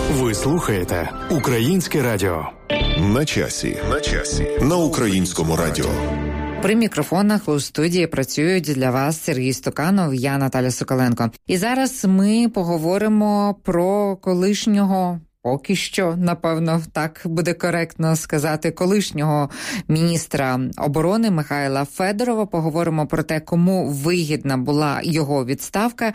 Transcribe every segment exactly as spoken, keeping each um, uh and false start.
Ви слухаєте Українське радіо. На часі. На часі. На Українському радіо. При мікрофонах у студії працюють для вас Сергій Стуканов, я Наталя Соколенко. І зараз ми поговоримо про колишнього, поки що, напевно, так буде коректно сказати, колишнього міністра оборони Михайла Федорова. Поговоримо про те, кому вигідна була його відставка,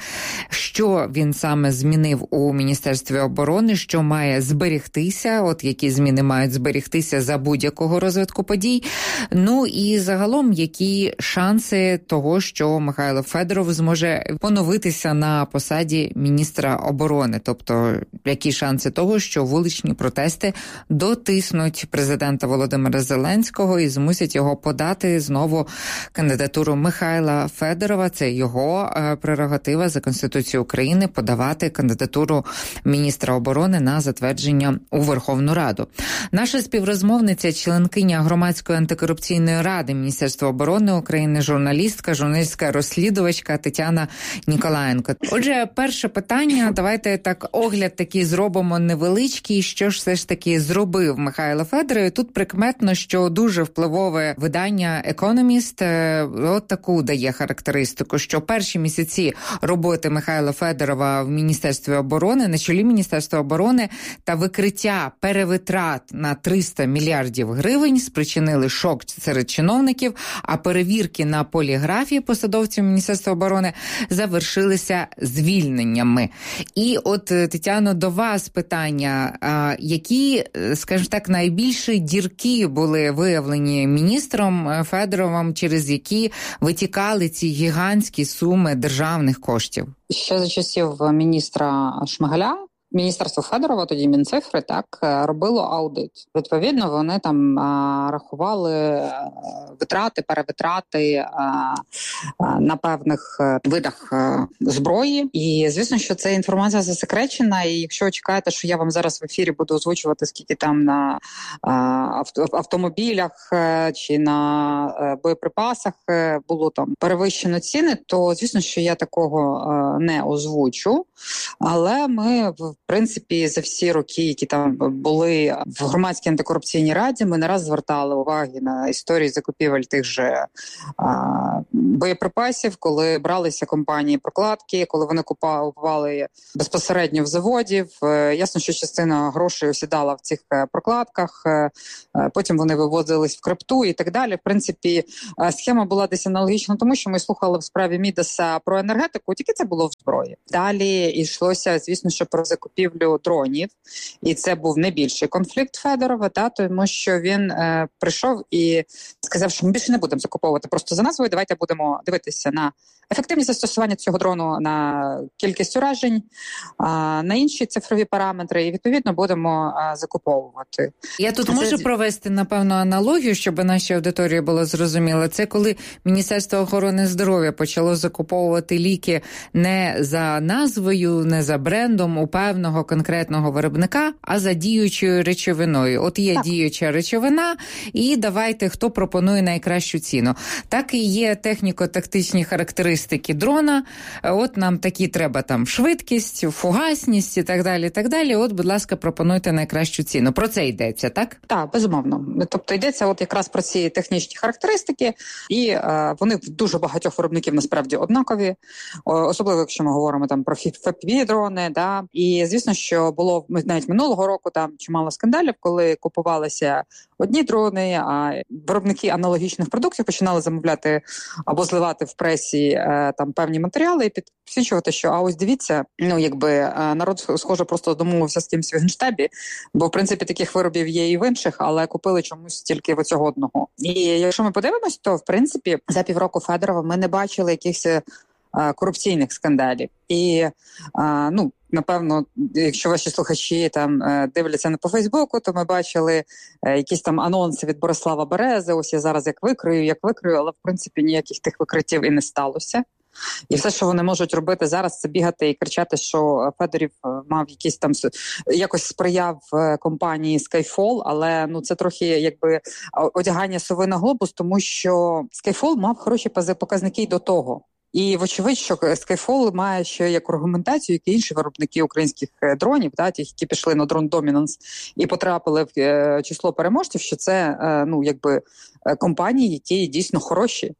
що він саме змінив у Міністерстві оборони, що має зберегтися, от які зміни мають зберегтися за будь-якого розвитку подій. Ну і загалом, які шанси того, що Михайло Федоров зможе поновитися на посаді міністра оборони, тобто які шанси того, що вуличні протести дотиснуть президента Володимира Зеленського і змусять його подати знову кандидатуру Михайла Федорова. Це його е, прерогатива за Конституцією України подавати кандидатуру міністра оборони на затвердження у Верховну Раду. Наша співрозмовниця, членкиня Громадської антикорупційної ради Міністерства оборони України, журналістка, журналістська розслідувачка Тетяна Ніколаєнко. Отже, перше питання, давайте так огляд такий зробимо невеличкий, що ж все ж таки зробив Михайло Федоров. Тут прикметно, що дуже впливове видання «Економіст» от таку дає характеристику, що перші місяці роботи Михайла Федорова в Міністерстві оборони, на чолі Міністерства оборони та викриття перевитрат на триста мільярдів гривень спричинили шок серед чиновників, а перевірки на поліграфії посадовців Міністерства оборони завершилися звільненнями. І от, Тетяно, до вас питання, а які, скажімо так, найбільші дірки були виявлені міністром Федоровим, через які витікали ці гігантські суми державних коштів? Ще за часів міністра Шмигаля Міністерство Федорова, тоді Мінцифри, так, робило аудит. Відповідно, вони там а, рахували а, витрати, перевитрати а, а, на певних а, видах а, зброї. І, звісно, що ця інформація засекречена. І якщо чекаєте, що я вам зараз в ефірі буду озвучувати, скільки там на а, авто, автомобілях а, чи на а, боєприпасах а, було там перевищено ціни, то, звісно, що я такого а, не озвучу. Але ми, в В принципі, за всі роки, які там були в Громадській антикорупційній раді, ми не раз звертали уваги на історії закупівель тих же а, боєприпасів, коли бралися компанії прокладки, коли вони купували безпосередньо в заводів. Ясно, що частина грошей осідала в цих прокладках, потім вони вивозились в крипту і так далі. В принципі, схема була десь аналогічна тому, що ми слухали в справі Мідаса про енергетику, тільки це було в зброї. Далі йшлося, звісно, що про закупівлю дронів, і це був найбільший конфлікт Федорова, та, тому що він е, прийшов і сказав, що ми більше не будемо закуповувати просто за назвою, давайте будемо дивитися на ефективність застосування цього дрону, на кількість уражень, а, на інші цифрові параметри, і відповідно будемо а, закуповувати. Я тут це... можу провести, напевно, аналогію, щоб нашій аудиторії було зрозуміло. Це коли Міністерство охорони здоров'я почало закуповувати ліки не за назвою, не за брендом у певного конкретного виробника, а за діючою речовиною. От є так. діюча речовина, і давайте, хто пропонує найкращу ціну. Так і є техніко-тактичні характеристики дрона. От нам такі треба там швидкість, фугасність і так далі, і так далі. От, будь ласка, пропонуйте найкращу ціну. Про це йдеться, так? Так, безумовно. Тобто йдеться от якраз про ці технічні характеристики, і е, вони в дуже багатьох виробників насправді однакові, особливо якщо ми говоримо там про еф пі ві-дрони, да. І, звісно, що було навіть минулого року там чимало скандалів, коли купувалися одні дрони, а виробники аналогічних продуктів починали замовляти або зливати в пресі е, там певні матеріали і підсвічувати, що а ось дивіться, ну якби е, народ схоже просто домовився з кимсь в Генштабі, бо в принципі таких виробів є і в інших, але купили чомусь тільки в цього одного. І якщо ми подивимось, то в принципі за півроку Федорова ми не бачили якихось е, корупційних скандалів. І а, ну, напевно, якщо ваші слухачі там дивляться не по Фейсбуку, то ми бачили е, якісь там анонси від Борислава Берези, ось я зараз як викрию, як викрию, але в принципі ніяких тих викриттів і не сталося. І все, що вони можуть робити зараз, це бігати і кричати, що Федорів мав якийсь там якось сприяв компанії Skyfall, але ну це трохи якби одягання сови на глобус, тому що Skyfall мав хороші показники й до того. І вочевидь, що Skyfall має ще як аргументацію, як і інші виробники українських дронів, та, ті, які пішли на дрон Dominance і потрапили в число переможців, що це, ну, якби, компанії, які дійсно хороші.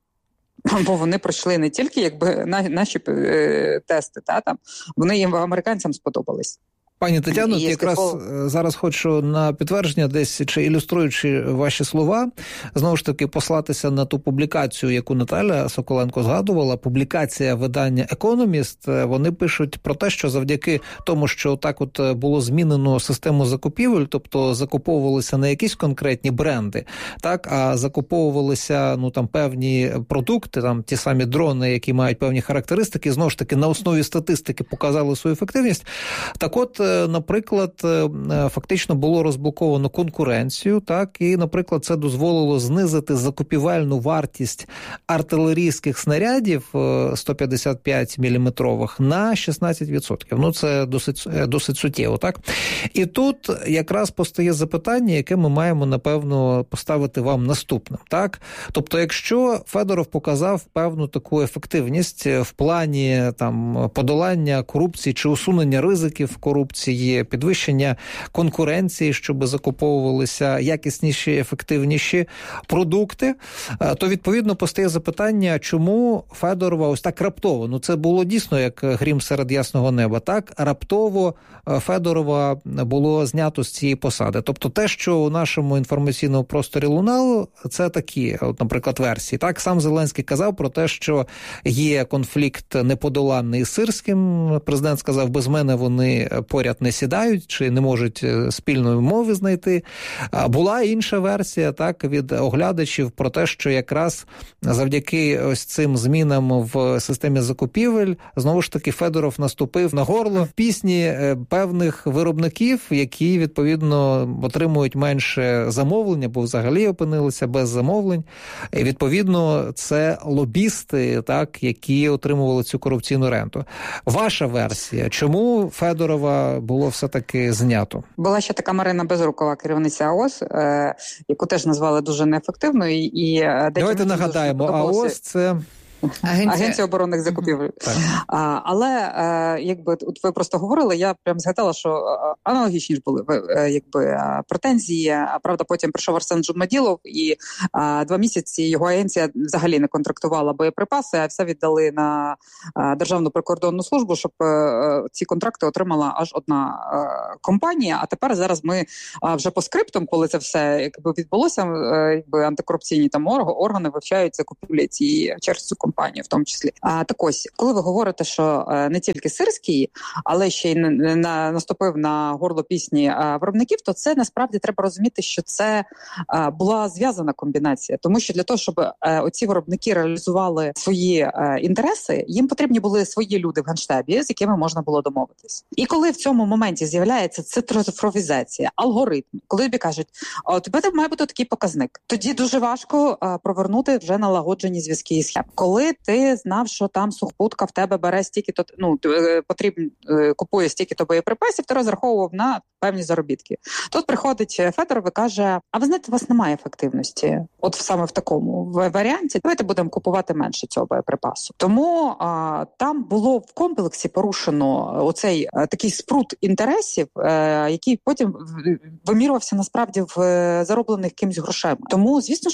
Бо вони пройшли не тільки, якби, на, наші е, тести, та, там, вони їм, американцям, сподобались. Пані Тетяно, якраз Skyfall... зараз хочу на підтвердження, десь чи ілюструючи ваші слова, знову ж таки послатися на ту публікацію, яку Наталя Соколенко згадувала, публікація видання «Економіст». Вони пишуть про те, що завдяки тому, що так от було змінено систему закупівель, тобто закуповувалися не якісь конкретні бренди, так, а закуповувалися, ну, там, певні продукти, там, ті самі дрони, які мають певні характеристики, знову ж таки, на основі статистики показали свою ефективність. Так от, наприклад, фактично було розблоковано конкуренцію, так, і, наприклад, це дозволило знизити закупівельну вартість артилерійських снарядів сто п'ятдесят п'ять міліметрових на шістнадцять відсотків. Ну, це досить, досить суттєво, так? І тут якраз постає запитання, яке ми маємо, напевно, поставити вам наступним, так? Тобто, якщо Федоров показав певну таку ефективність в плані, там, подолання корупції чи усунення ризиків корупції, підвищення конкуренції, щоб закуповувалися якісніші, ефективніші продукти, то, відповідно, постає запитання, чому Федорова ось так раптово, ну це було дійсно як грім серед ясного неба, так, раптово Федорова було знято з цієї посади. Тобто те, що у нашому інформаційному просторі лунало, це такі, от, наприклад, версії. Так, сам Зеленський казав про те, що є конфлікт неподоланний з Сирським. Президент сказав, без мене вони поряд не сідають, чи не можуть спільної мови знайти. Була інша версія, так, від оглядачів про те, що якраз завдяки ось цим змінам в системі закупівель, знову ж таки, Федоров наступив на горло в пісні певних виробників, які, відповідно, отримують менше замовлення, бо взагалі опинилися без замовлень. І, відповідно, це лобісти, так, які отримували цю корупційну ренту. Ваша версія, чому Федорова було все-таки знято? Була ще така Марина Безрукова, керівниця АОС, е, яку теж назвали дуже неефективною. І, е, Давайте нагадаємо, АОС – це... Агенція, Агенція оборонних закупівель. А, але, е, якби, от ви просто говорили, я прям згадала, що аналогічні ж були якби, претензії. Правда, потім прийшов Арсен Джумаділов, і а, два місяці його агенція взагалі не контрактувала боєприпаси, а все віддали на а, Державну прикордонну службу, щоб а, ці контракти отримала аж одна а, компанія. А тепер зараз ми а, вже по скриптам, коли це все якби, відбулося, а, якби, антикорупційні там органи вивчають закупівлі цієї через цю компанію. В тому числі. А так ось, коли ви говорите, що е, не тільки Сирський, але ще й на, на, наступив на горло пісні е, виробників, то це насправді треба розуміти, що це е, була зв'язана комбінація. Тому що для того, щоб е, оці виробники реалізували свої е, інтереси, їм потрібні були свої люди в Генштабі, з якими можна було домовитись. І коли в цьому моменті з'являється цифровізація, алгоритм, коли тобі кажуть, у тебе має бути такий показник, тоді дуже важко е, провернути вже налагоджені зв'язки і схеми. Коли ти знав, що там сухпутка в тебе бере стільки-то, ну, потрібно, купує стільки-то боєприпасів, ти розраховував на певні заробітки. Тут приходить Федоров і каже, а ви знаєте, у вас немає ефективності. От саме в такому варіанті, давайте будемо купувати менше цього боєприпасу. Тому а, там було в комплексі порушено оцей а, такий спрут інтересів, а, який потім вимірювався насправді в зароблених кимсь грошима. Тому, звісно,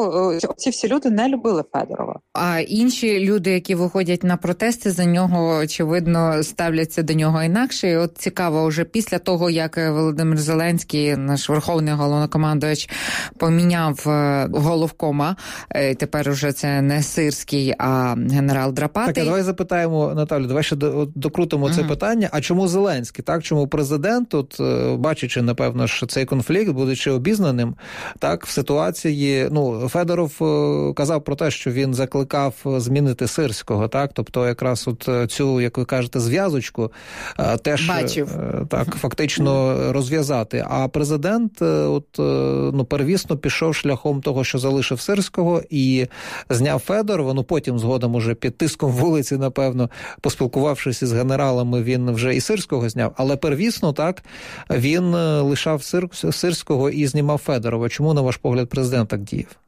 що ці всі люди не любили Федорова. А інші люди, які виходять на протести, за нього, очевидно, ставляться до нього інакше. І от цікаво, вже після того, як Володимир Зеленський, наш верховний головнокомандувач, поміняв головкома, тепер уже це не Сирський, а генерал Драпатий. Так, а давай запитаємо, Наталю, давай ще докрутимо uh-huh. це питання. А чому Зеленський? Так, чому президент, от, бачачи, напевно, що цей конфлікт, будучи обізнаним, так, в ситуації, ну, Федоров казав про те, що він закликав змінити Сирського, так, тобто якраз от цю, як ви кажете, зв'язочку теж Бачив. так, фактично розв'язати. А президент от, ну, первісно пішов шляхом того, що залишив Сирського і зняв Федорова, ну потім згодом уже під тиском вулиці, напевно, поспілкувавшись із генералами, він вже і Сирського зняв, але первісно, так, він лишав Сир... Сирського і знімав Федорова. Чому, на ваш погляд, президент так діяв?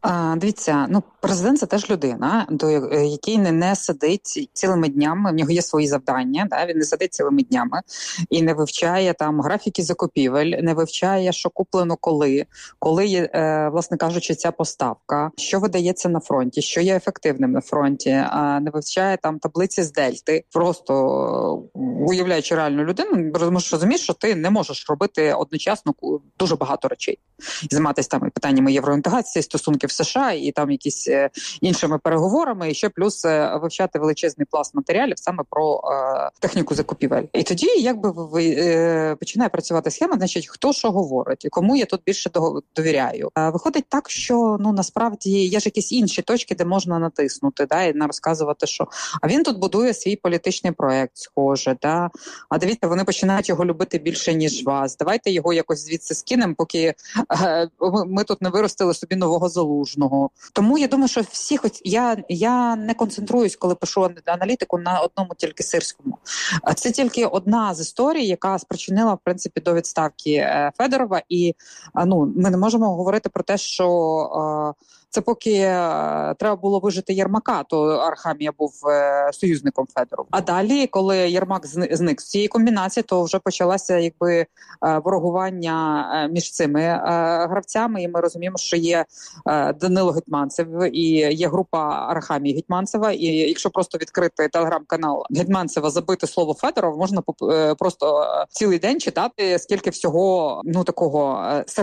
А, дивіться, ну президент – це теж людина, до який не, не сидить цілими днями. В нього є свої завдання. Да? Він не сидить цілими днями і не вивчає там графіки закупівель, не вивчає, що куплено коли, коли є, е, власне кажучи, ця поставка, що видається на фронті, що є ефективним на фронті, а не вивчає там таблиці з дельти. Просто уявляючи реальну людину, розумієш, що ти не можеш робити одночасно дуже багато речей. Займатися там і питаннями євроінтеграції, стосунків США і там якісь е, іншими переговорами, і ще плюс е, вивчати величезний пласт матеріалів саме про е, техніку закупівель. І тоді якби ви, е, починає працювати схема, значить, хто що говорить, і кому я тут більше довіряю. Е, виходить так, що ну насправді є ж якісь інші точки, де можна натиснути, да, і розказувати, що а він тут будує свій політичний проект, схоже, да. А дивіться, вони починають його любити більше, ніж вас. Давайте його якось звідси скинемо, поки е, ми тут не виростили собі нового Залужного. Тому я думаю, що всі, хоч я, я не концентруюсь, коли пишу аналітику, на одному тільки Сирському. Це тільки одна з історій, яка спричинила, в принципі, до відставки Федорова. І ну, ми не можемо говорити про те, що це поки треба було вижити Єрмака, то Арахамія був союзником Федорова. А далі, коли Єрмак зник з цієї комбінації, то вже почалося якби ворогування між цими гравцями. І ми розуміємо, що є Данило Гетманцев і є група Арахамії Гетманцева. І якщо просто відкрити телеграм-канал Гетманцева, забити слово Федоров, можна просто цілий день читати, скільки всього ну такого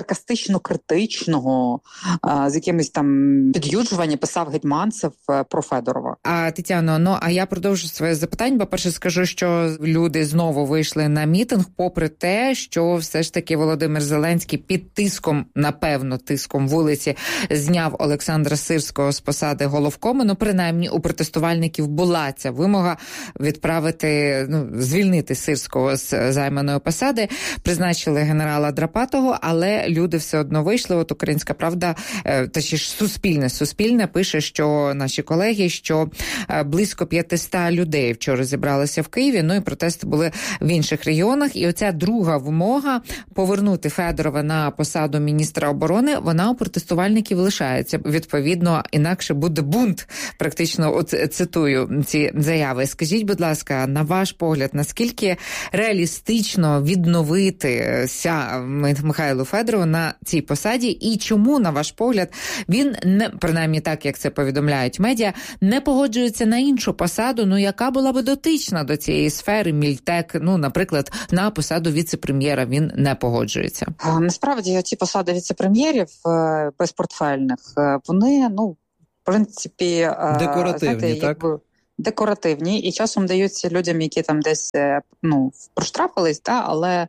саркастично-критичного, з якимись там під'юджування писав Гетманцев про Федорова. А, Тетяно, ну, а я продовжу своє запитання. По-перше, скажу, що люди знову вийшли на мітинг, попри те, що все ж таки Володимир Зеленський під тиском, напевно, тиском вулиці, зняв Олександра Сирського з посади головкому. Ну, принаймні, у протестувальників була ця вимога відправити, ну, звільнити Сирського з займаної посади. Призначили генерала Драпатого, але люди все одно вийшли. От Українська Правда, точніше, Суспільне, Суспільне пише, що наші колеги, що близько п'ятсот людей вчора зібралися в Києві, ну і протести були в інших регіонах. І оця друга вимога повернути Федорова на посаду міністра оборони, вона у протестувальників лишається. Відповідно, інакше буде бунт. Практично, от цитую ці заяви. Скажіть, будь ласка, на ваш погляд, наскільки реалістично відновити ся Михайлу Федорову на цій посаді і чому, на ваш погляд, він, не, принаймні так, як це повідомляють медіа, не погоджується на іншу посаду, ну, яка була би дотична до цієї сфери, Мільтек, ну, наприклад, на посаду віце-прем'єра він не погоджується. А, насправді, ці посади віце-прем'єрів безпортфельних, вони, ну, в принципі... Декоративні, знаєте, так? Якби, декоративні і часом даються людям, які там десь, ну, проштрафились, та, але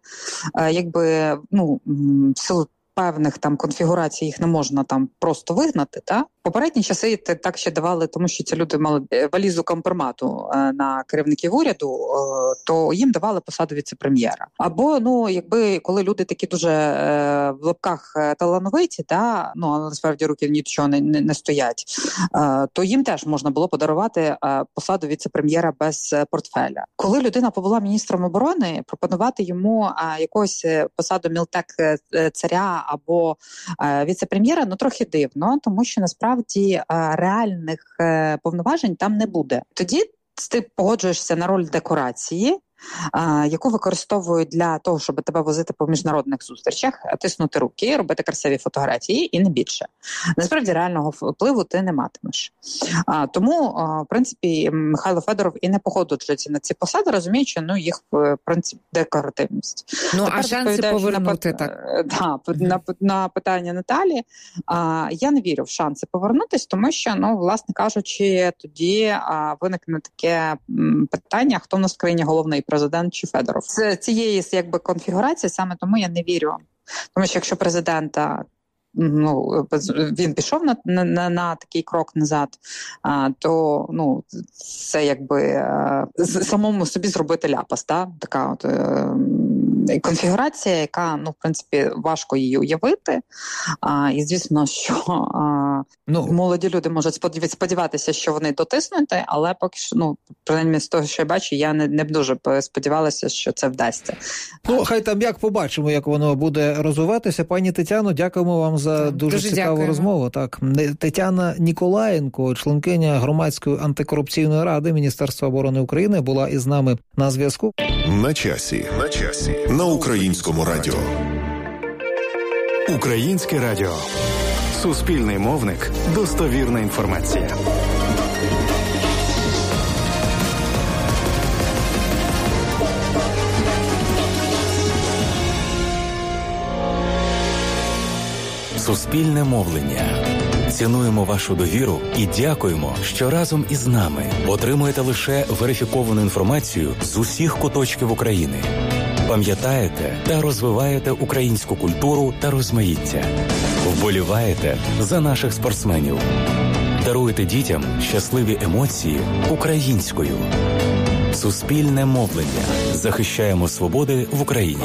якби, ну, в силу певних там конфігурацій їх не можна там просто вигнати, та? Попередні часи так ще давали, тому що ці люди мали валізу компромату на керівників уряду, то їм давали посаду віце-прем'єра. Або, ну, якби, коли люди такі дуже в лапках талановиті, та, ну, але насправді руки нічого не, не, не стоять, то їм теж можна було подарувати посаду віце-прем'єра без портфеля. Коли людина побула міністром оборони, пропонувати йому якусь посаду Мілтек царя або віце-прем'єра, ну, трохи дивно, тому що насправді Насправді реальних повноважень там не буде. Тоді ти погоджуєшся на роль декорації, яку використовують для того, щоб тебе возити по міжнародних зустрічах, тиснути руки, робити красиві фотографії і не більше. Насправді реального впливу ти не матимеш. А, тому, в принципі, Михайло Федоров і не погоджується на ці посади, розуміючи, ну, їх, в принципі, декоративність. Ну, Тепер, а шанси повернути, на, так? Да, на, на питання Наталі, а, я не вірю в шанси повернутись, тому що, ну, власне кажучи, тоді а, виникне таке м, питання, хто в нас в країні головний, президент чи Федоров. З цієї, якби, конфігурації саме тому я не вірю. Тому що якщо президента, ну, він пішов на, на, на такий крок назад, а, то, ну, це якби а, самому собі зробити ляпас, та? Така от, конфігурація, яка, ну, в принципі, важко її уявити. А, і, звісно, що а, ну, молоді люди можуть сподіватися, що вони дотиснуть, але поки що, ну, принаймні з того, що я бачу, я не, не дуже сподівалася, що це вдасться. Ну, хай там як побачимо, як воно буде розвиватися. Пані Тетяно, дякуємо вам за так, дуже, дуже цікаву дякуємо. розмову. Так, Тетяна Ніколаєнко, членкиня Громадської антикорупційної ради Міністерства оборони України, була із нами на зв'язку. На часі. На часі. На Українському радіо. Українське радіо. Суспільний мовник. Достовірна інформація. Суспільне мовлення. Цінуємо вашу довіру і дякуємо, що разом із нами отримуєте лише верифіковану інформацію з усіх куточків України. Пам'ятаєте та розвиваєте українську культуру та розмаїття. Вболіваєте за наших спортсменів. Даруєте дітям щасливі емоції українською. Суспільне мовлення. Захищаємо свободи в Україні.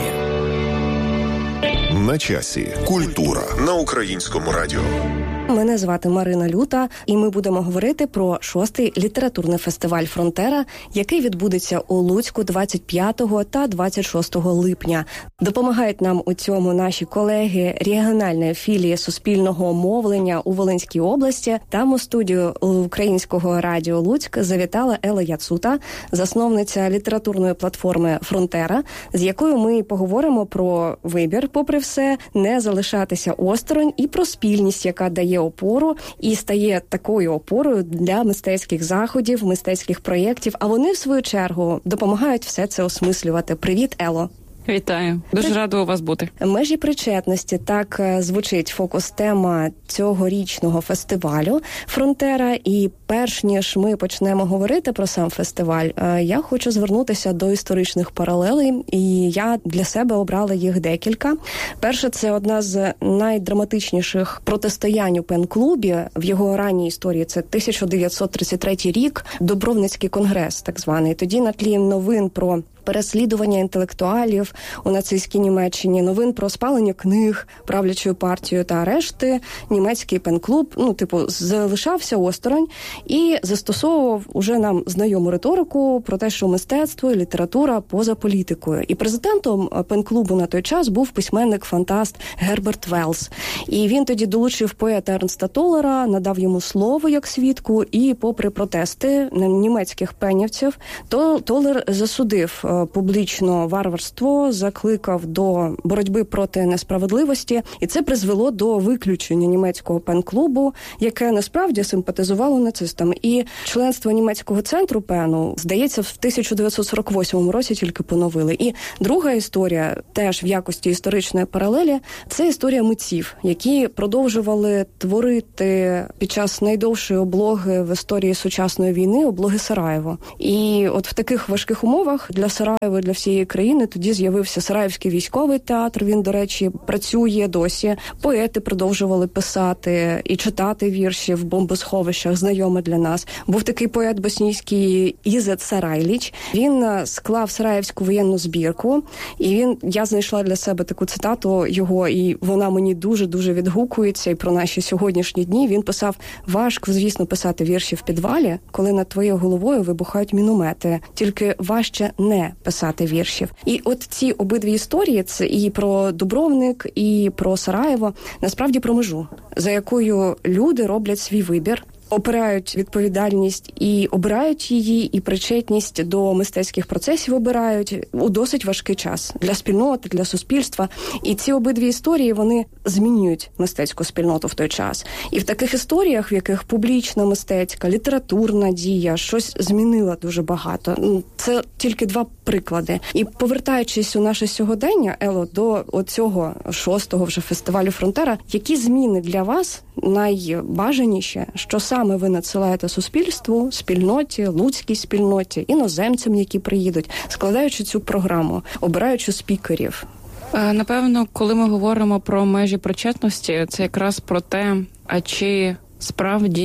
На часі. Культура на Українському радіо. Мене звати Марина Люта, і ми будемо говорити про шостий літературний фестиваль «Фронтера», який відбудеться у Луцьку двадцять п'ятого та двадцять шостого липня. Допомагають нам у цьому наші колеги регіональної філії суспільного мовлення у Волинській області. Там у студію Українського радіо Луцьк завітала Елла Яцута, засновниця літературної платформи «Фронтера», з якою ми поговоримо про вибір, попри все, не залишатися осторонь, і про спільність, яка дає опору і стає такою опорою для мистецьких заходів, мистецьких проєктів, а вони, в свою чергу, допомагають все це осмислювати. Привіт, Ело! Вітаю. Дуже рада у вас бути. Межі причетності. Так звучить фокус-тема цьогорічного фестивалю «Фронтера». І перш ніж ми почнемо говорити про сам фестиваль, я хочу звернутися до історичних паралелей. І я для себе обрала їх декілька. Перше, це одна з найдраматичніших протистоянь у пен-клубі в його ранній історії. Це тисяча дев'ятсот тридцять третій рік, Дубровницький конгрес, так званий. Тоді на тлі новин про переслідування інтелектуалів у нацистській Німеччині, новин про спалення книг правлячою партією та арешти, німецький пен-клуб, ну, типу, залишався осторонь і застосовував уже нам знайому риторику про те, що мистецтво і література поза політикою. І президентом пен-клубу на той час був письменник-фантаст Герберт Велс. І він тоді долучив поета Ернста Толлера, надав йому слово як свідку, і попри протести німецьких пенівців, то Толлер засудив публічно варварство, закликав до боротьби проти несправедливості, і це призвело до виключення німецького пен-клубу, яке насправді симпатизувало нацистам. І членство німецького центру пену, здається, в тисяча дев'ятсот сорок восьмому році тільки поновили. І друга історія, теж в якості історичної паралелі, це історія митців, які продовжували творити під час найдовшої облоги в історії сучасної війни, облоги Сараєво. І от в таких важких умовах для Сараєва, для всієї країни тоді з'явився Сараївський військовий театр. Він, до речі, працює досі. Поети продовжували писати і читати вірші в бомбосховищах, знайоме для нас. Був такий поет боснійський Ізет Сарайліч. Він склав Сараївську воєнну збірку, і він, я знайшла для себе таку цитату його, і вона мені дуже-дуже відгукується і про наші сьогоднішні дні. Він писав: «Важко, звісно, писати вірші в підвалі, коли над твоєю головою вибухають міномети. Тільки важче не писати віршів». І от ці обидві історії, це і про Дубровник, і про Сараєво, насправді про межу, за якою люди роблять свій вибір, обирають відповідальність і обирають її, і причетність до мистецьких процесів обирають у досить важкий час для спільноти, для суспільства. І ці обидві історії, вони змінюють мистецьку спільноту в той час. І в таких історіях, в яких публічна мистецька, літературна дія щось змінила дуже багато. Це тільки два приклади. І повертаючись у наше сьогодення, Ело, до оцього шостого вже фестивалю «Фронтера», які зміни для вас найбажаніші, що саме ви надсилаєте суспільству, спільноті, луцькій спільноті, іноземцям, які приїдуть, складаючи цю програму, обираючи спікерів? Напевно, коли ми говоримо про межі причетності, це якраз про те, а чи справді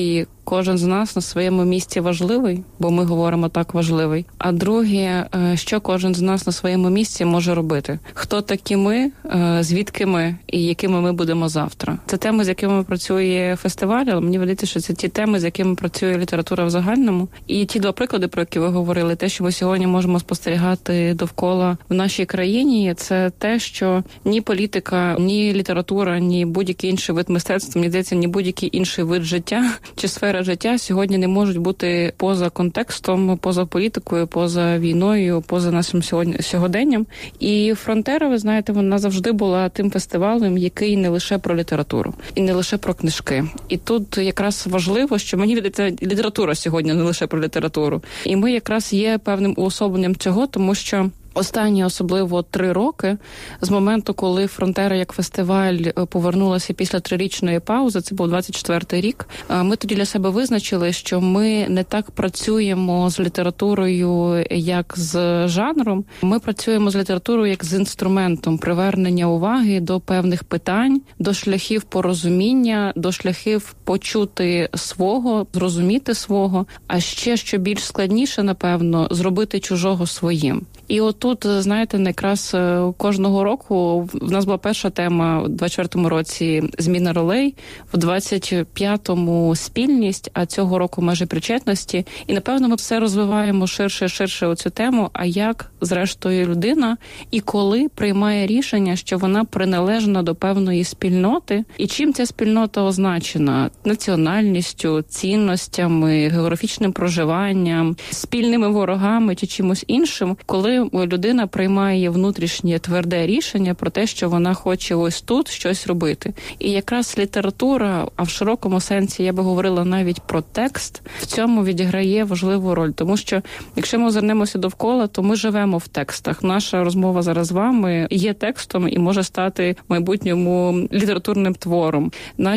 кожен з нас на своєму місці важливий, бо ми говоримо так важливий. А друге, що кожен з нас на своєму місці може робити. Хто такі ми, звідки ми і якими ми будемо завтра. Це теми, з якими працює фестиваль, але мені видається, що це ті теми, з якими працює література в загальному. І ті два приклади, про які ви говорили, те, що ми сьогодні можемо спостерігати довкола в нашій країні, це те, що ні політика, ні література, ні будь-який інший вид мистецтва, мені здається, ні будь-який інший вид життя чи сфера життя сьогодні не можуть бути поза контекстом, поза політикою, поза війною, поза нашим сьогодні сьогоденням. І Фронтера, ви знаєте, вона завжди була тим фестивалем, який не лише про літературу і не лише про книжки. І тут якраз важливо, що мені видається, література сьогодні не лише про літературу. І ми якраз є певним уособленням цього, тому що останні особливо три роки, з моменту, коли Фронтера як фестиваль повернулася після трирічної паузи, це був двадцять четвертий рік, ми тоді для себе визначили, що ми не так працюємо з літературою, як з жанром. Ми працюємо з літературою як з інструментом привернення уваги до певних питань, до шляхів порозуміння, до шляхів почути свого, зрозуміти свого, а ще, що більш складніше, напевно, зробити чужого своїм. І отут, знаєте, якраз кожного року в нас була перша тема в двадцять четвертому році зміна ролей, в двадцять п'ятому спільність, а цього року межі причетності. І, напевно, ми все розвиваємо ширше і ширше оцю тему, а як, зрештою, людина і коли приймає рішення, що вона приналежна до певної спільноти, і чим ця спільнота означена? Національністю, цінностями, географічним проживанням, спільними ворогами чи чимось іншим, коли людина приймає внутрішнє тверде рішення про те, що вона хоче ось тут щось робити. І якраз література, а в широкому сенсі я би говорила навіть про текст, в цьому відіграє важливу роль. Тому що, якщо ми озирнемося довкола, то ми живемо в текстах. Наша розмова зараз з вами є текстом і може стати в майбутньому літературним твором.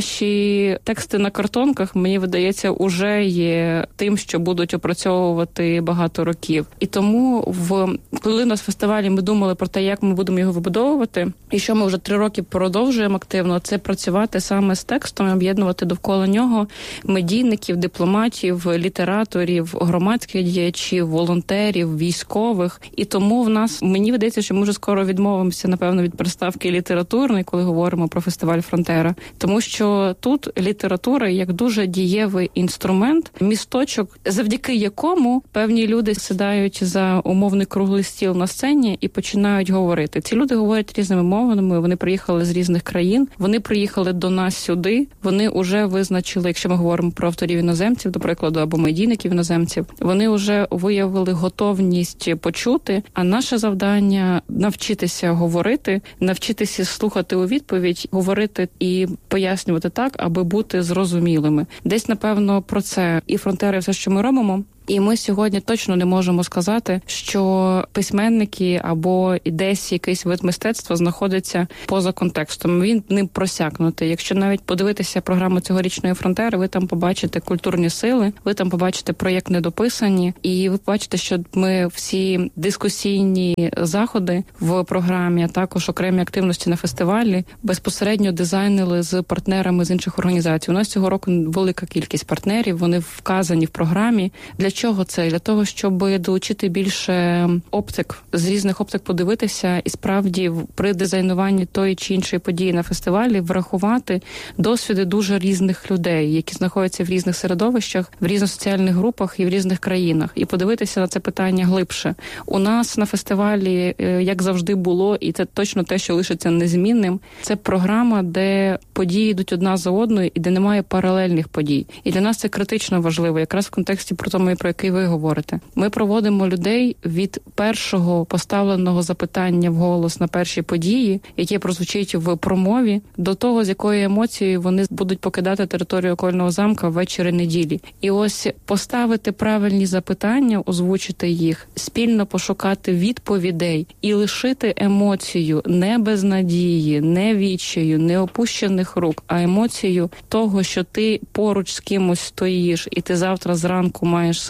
Наші тексти на картонках, мені видається, уже є тим, що будуть опрацьовувати багато років. І тому в коли у нас в фестивалі ми думали про те, як ми будемо його вибудовувати, і що ми вже три роки продовжуємо активно, це працювати саме з текстом, об'єднувати довкола нього медійників, дипломатів, літераторів, громадських діячів, волонтерів, військових. І тому в нас, мені видається, що ми вже скоро відмовимося, напевно, від приставки літературної, коли говоримо про фестиваль Фронтера. Тому що тут література як дуже дієвий інструмент, місточок, завдяки якому певні люди сідають за умовний круглий стіл на сцені і починають говорити. Ці люди говорять різними мовами, вони приїхали з різних країн, вони приїхали до нас сюди, вони вже визначили, якщо ми говоримо про авторів іноземців, до прикладу, або медійників іноземців, вони вже виявили готовність почути, а наше завдання – навчитися говорити, навчитися слухати у відповідь, говорити і пояснювати так, аби бути зрозумілими. Десь, напевно, про це і Фронтера, і все, що ми робимо. І ми сьогодні точно не можемо сказати, що письменники або десь якийсь вид мистецтва знаходиться поза контекстом. Він ним просякнутий. Якщо навіть подивитися програму цьогорічної Фронтери, ви там побачите культурні сили, ви там побачите проєкт «Недописані», і ви побачите, що ми всі дискусійні заходи в програмі, а також окремі активності на фестивалі безпосередньо дизайнили з партнерами з інших організацій. У нас цього року велика кількість партнерів, вони вказані в програмі. Для чого це? Для того, щоб долучити більше оптик, з різних оптик подивитися і справді при дизайнуванні тої чи іншої події на фестивалі врахувати досвіди дуже різних людей, які знаходяться в різних середовищах, в різних соціальних групах і в різних країнах. І подивитися на це питання глибше. У нас на фестивалі, як завжди було, і це точно те, що лишиться незмінним, це програма, де події йдуть одна за одною і де немає паралельних подій. І для нас це критично важливо, якраз в контексті про тому, про який ви говорите. Ми проводимо людей від першого поставленого запитання вголос на першій події, яке прозвучить в промові, до того, з якою емоцією вони будуть покидати територію Окольного замка ввечері неділі. І ось поставити правильні запитання, озвучити їх, спільно пошукати відповідей і лишити емоцію не безнадії, не відчаю, не опущених рук, а емоцію того, що ти поруч з кимось стоїш і ти завтра зранку маєш сили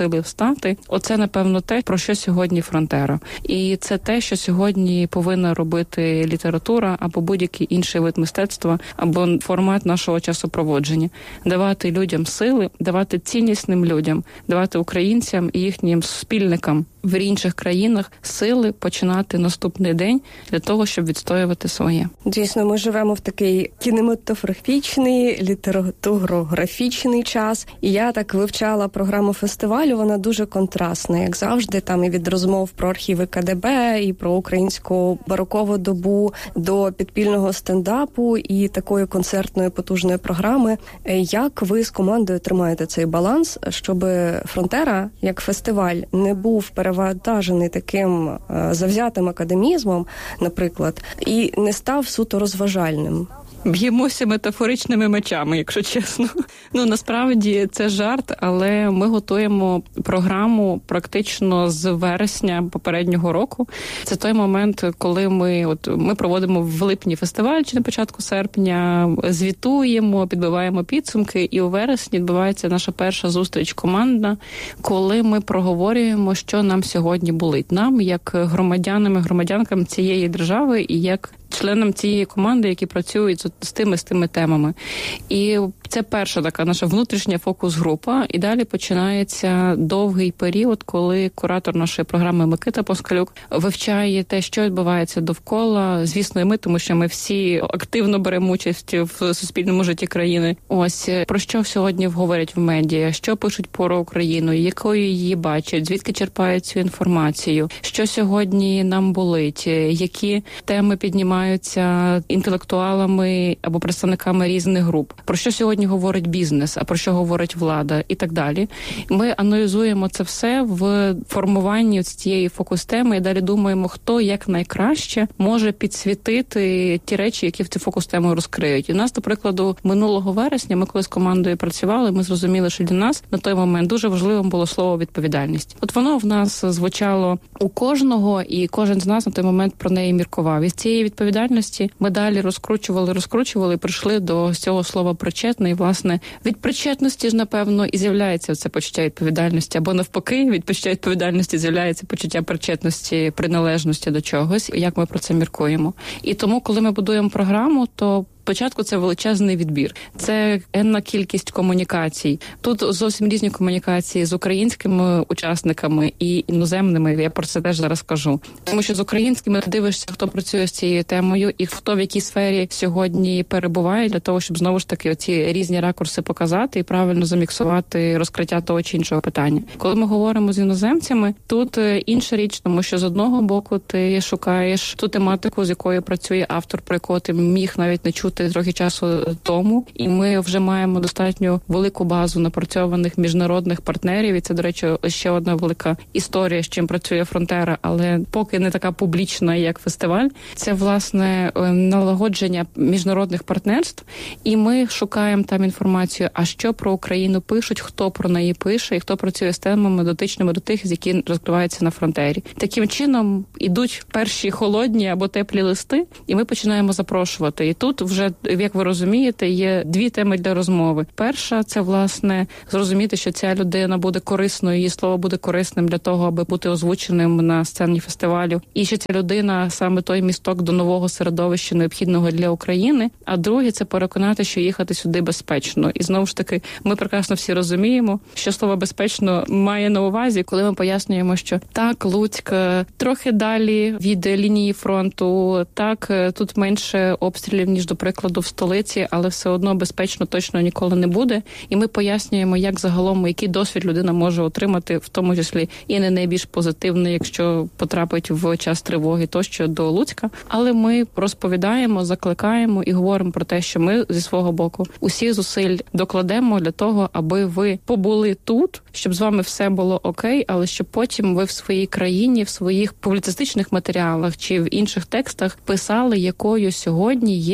сили встати. Оце, напевно, те, про що сьогодні Фронтера. І це те, що сьогодні повинна робити література або будь-який інший вид мистецтва, або формат нашого часопроводження. Давати людям сили, давати ціннісним людям, давати українцям і їхнім спільникам в інших країнах сили починати наступний день для того, щоб відстоювати своє. Дійсно, ми живемо в такий кінематографічний, літературографічний час. І я так вивчала програму фестивалю, вона дуже контрастна, як завжди, там і від розмов про архіви КДБ, і про українську барокову добу, до підпільного стендапу і такої концертної потужної програми. Як ви з командою тримаєте цей баланс, щоб Фронтера, як фестиваль, не був перевантажений таким завзятим академізмом, наприклад, і не став суто розважальним? Б'ємося метафоричними мечами, якщо чесно. Ну, насправді, це жарт, але ми готуємо програму практично з вересня попереднього року. Це той момент, коли ми, от, ми проводимо в липні фестиваль, чи на початку серпня, звітуємо, підбиваємо підсумки, і у вересні відбувається наша перша зустріч командна, коли ми проговорюємо, що нам сьогодні болить. Нам, як громадянам і громадянкам цієї держави, і як членам цієї команди, які працюють з тими, з тими темами. І це перша така наша внутрішня фокус-група. І далі починається довгий період, коли куратор нашої програми Микита Поскалюк вивчає те, що відбувається довкола. Звісно, і ми, тому що ми всі активно беремо участь в суспільному житті країни. Ось, про що сьогодні говорять в медіа, що пишуть про Україну, якою її бачать, звідки черпають цю інформацію, що сьогодні нам болить, які теми піднімають інтелектуалами або представниками різних груп, про що сьогодні говорить бізнес, а про що говорить влада і так далі. Ми аналізуємо це все в формуванні цієї фокус-теми і далі думаємо, хто як найкраще може підсвітити ті речі, які в цю фокус-тему розкриють. І у нас, до прикладу, минулого вересня, ми коли з командою працювали, ми зрозуміли, що для нас на той момент дуже важливим було слово «відповідальність». От воно в нас звучало у кожного, і кожен з нас на той момент про неї міркував. І з цієї відповідальності ми далі розкручували, розкручували і прийшли до цього слова «причетний». І, власне, від причетності ж, напевно, і з'являється це почуття відповідальності. Або навпаки, від почуття відповідальності з'являється почуття причетності, приналежності до чогось, як ми про це міркуємо. І тому, коли ми будуємо програму, то спочатку це величезний відбір. Це енна кількість комунікацій. Тут зовсім різні комунікації з українськими учасниками і іноземними. Я про це теж зараз кажу. Тому що з українськими ти дивишся, хто працює з цією темою і хто в якій сфері сьогодні перебуває, для того, щоб знову ж таки оці різні ракурси показати і правильно заміксувати розкриття того чи іншого питання. Коли ми говоримо з іноземцями, тут інша річ, тому що з одного боку ти шукаєш ту тематику, з якою працює автор, про якого ти міг навіть не чути трохи часу тому, і ми вже маємо достатньо велику базу напрацьованих міжнародних партнерів, і це, до речі, ще одна велика історія, з чим працює Фронтера, але поки не така публічна, як фестиваль. Це, власне, налагодження міжнародних партнерств, і ми шукаємо там інформацію, а що про Україну пишуть, хто про неї пише, і хто працює з темами дотичними до тих, які розкриваються на Фронтері. Таким чином, ідуть перші холодні або теплі листи, і ми починаємо запрошувати. І тут вже, як ви розумієте, є дві теми для розмови. Перша – це, власне, зрозуміти, що ця людина буде корисною, її слово буде корисним для того, аби бути озвученим на сцені фестивалю. І що ця людина саме той місток до нового середовища, необхідного для України. А друге – це переконати, що їхати сюди безпечно. І знову ж таки, ми прекрасно всі розуміємо, що слово «безпечно» має на увазі, коли ми пояснюємо, що так, Луцьк трохи далі від лінії фронту, так, тут менше обстрілів, ніж, до прикладу, в столиці, але все одно безпечно точно ніколи не буде. І ми пояснюємо, як загалом, який досвід людина може отримати, в тому числі і не найбільш позитивний, якщо потрапить в час тривоги тощо до Луцька. Але ми розповідаємо, закликаємо і говоримо про те, що ми зі свого боку усі зусиль докладемо для того, аби ви побули тут, щоб з вами все було окей, але щоб потім ви в своїй країні, в своїх публіцистичних матеріалах чи в інших текстах писали, якою сьогодні є Україна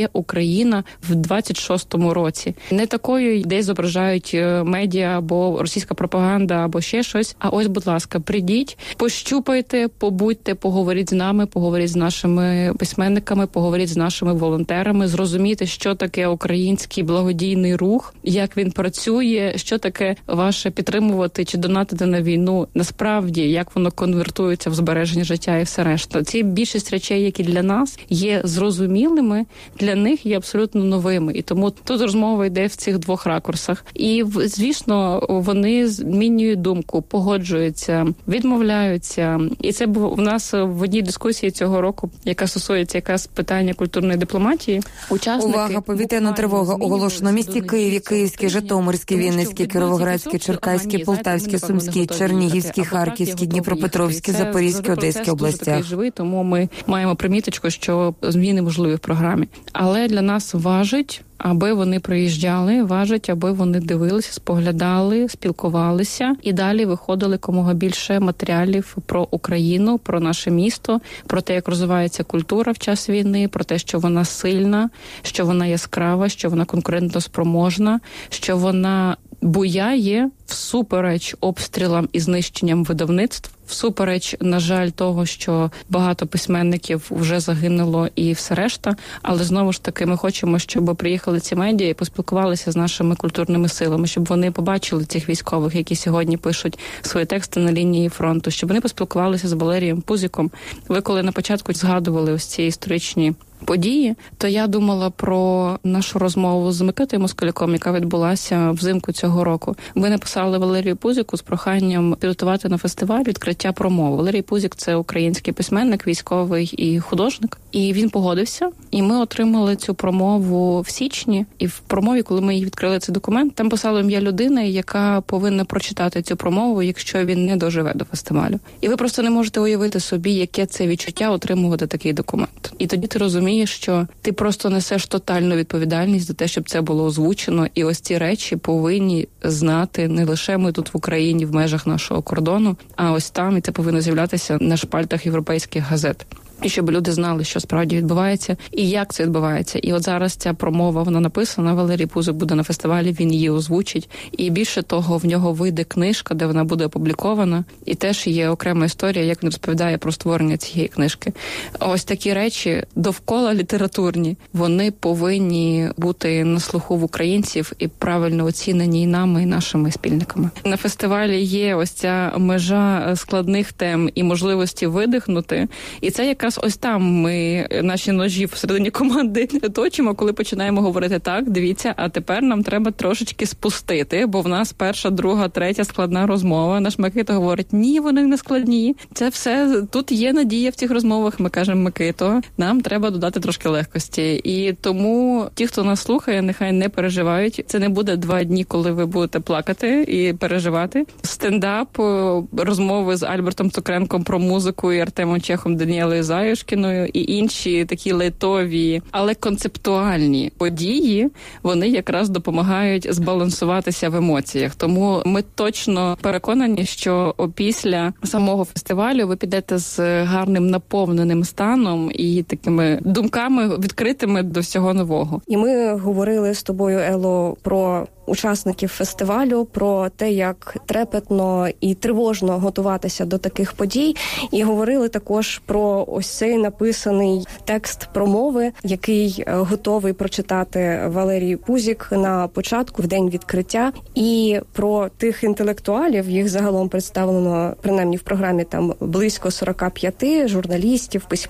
Україна в двадцять шостому році. Не такою, де зображають медіа або російська пропаганда, або ще щось. А ось, будь ласка, прийдіть, пощупайте, побудьте, поговоріть з нами, поговоріть з нашими письменниками, поговоріть з нашими волонтерами, зрозумійте, що таке український благодійний рух, як він працює, що таке ваше підтримувати чи донатити на війну, насправді, як воно конвертується в збереження життя і все решта. Ці більшість речей, які для нас є зрозумілими, для них є абсолютно новими. І тому тут розмова йде в цих двох ракурсах. І, звісно, вони змінюють думку, погоджуються, відмовляються. І це було в нас в одній дискусії цього року, яка стосується якраз питання культурної дипломатії. Учасники... Увага, повітряна тривога оголошено в місті Києві, Київській, Житомирській, Вінницькій, Кіровоградській, Черкаській, Полтавській, Сумській, Чернігівській, Харківській, Дніпропетровській, Запорізькій, Одеській областях. Живий, тому ми маємо приміточку, що зміни можливі в програмі. Але для нас важить, аби вони приїжджали, важить, аби вони дивилися, споглядали, спілкувалися і далі виходили якомога більше матеріалів про Україну, про наше місто, про те, як розвивається культура в час війни, про те, що вона сильна, що вона яскрава, що вона конкурентоспроможна, що вона буяє всупереч обстрілам і знищенням видавництв, всупереч, на жаль, того, що багато письменників вже загинуло і все решта, але знову ж таки ми хочемо, щоб приїхали ці медіа і поспілкувалися з нашими культурними силами, щоб вони побачили цих військових, які сьогодні пишуть свої тексти на лінії фронту, щоб вони поспілкувалися з Валерієм Пузиком. Ви коли на початку згадували ось ці історичні події, то я думала про нашу розмову з Микитою Москалюком, яка відбулася взимку цього року. Ви написали Валерію Пузику з проханням підготувати на фестиваль відкриття промови. Валерій Пузик – це український письменник, військовий і художник. І він погодився, і ми отримали цю промову в січні. І в промові, коли ми її відкрили цей документ, там писало ім'я людини, яка повинна прочитати цю промову, якщо він не доживе до фестивалю. І ви просто не можете уявити собі, яке це відчуття отримувати такий документ. І тоді ти розумієш, що ти просто несеш тотальну відповідальність за те, щоб це було озвучено, і ось ці речі повинні знати не лише ми тут в Україні в межах нашого кордону, а ось там, і це повинно з'являтися на шпальтах європейських газет. І щоб люди знали, що справді відбувається і як це відбувається. І от зараз ця промова, вона написана, Валерій Пузик буде на фестивалі, він її озвучить. І більше того, в нього вийде книжка, де вона буде опублікована. І теж є окрема історія, як він розповідає про створення цієї книжки. Ось такі речі довкола літературні, вони повинні бути на слуху в українців і правильно оцінені і нами, і нашими спільниками. На фестивалі є ось ця межа складних тем і можливості видихнути. І це якраз ось там ми наші ножі всередині команди точимо, коли починаємо говорити так, дивіться, а тепер нам треба трошечки спустити, бо в нас перша, друга, третя складна розмова. Наш Микита говорить, ні, вони не складні. Це все, тут є надія в цих розмовах. Ми кажемо, Микито, нам треба додати трошки легкості. І тому ті, хто нас слухає, нехай не переживають. Це не буде два дні, коли ви будете плакати і переживати. Стендап, розмови з Альбертом Цукренком про музику і Артемом Чехом, Даніелою Заюшкіною і інші такі лайтові, але концептуальні події, вони якраз допомагають збалансуватися в емоціях. Тому ми точно переконані, що опісля самого фестивалю ви підете з гарним наповненим станом і такими думками відкритими до всього нового. І ми говорили з тобою, Ело, про учасників фестивалю, про те, як трепетно і тривожно готуватися до таких подій. І говорили також про ось цей написаний текст промови, який готовий прочитати Валерій Пузик на початку, в день відкриття. І про тих інтелектуалів, їх загалом представлено, принаймні в програмі, там близько сорок п'ять журналістів, письменників,